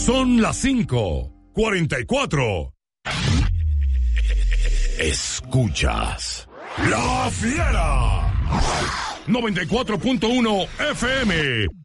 Son las 5:44. Escuchas La Fiera 94.1 FM